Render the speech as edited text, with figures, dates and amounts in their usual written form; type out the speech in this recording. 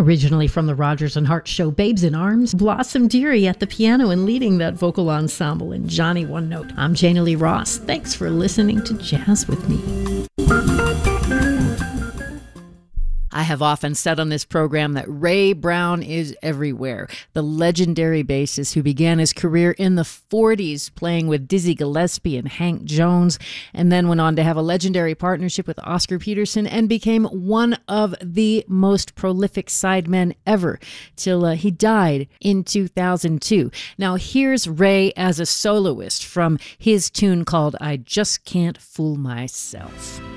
Originally from the Rogers and Hart show Babes in Arms, Blossom Dearie at the piano and leading that vocal ensemble in Johnny One Note. I'm Jana Lee Ross. Thanks for listening to Jazz with Me. I have often said on this program that Ray Brown is everywhere. The legendary bassist who began his career in the 40s playing with Dizzy Gillespie and Hank Jones, and then went on to have a legendary partnership with Oscar Peterson and became one of the most prolific sidemen ever till he died in 2002. Now here's Ray as a soloist from his tune called I Just Can't Fool Myself.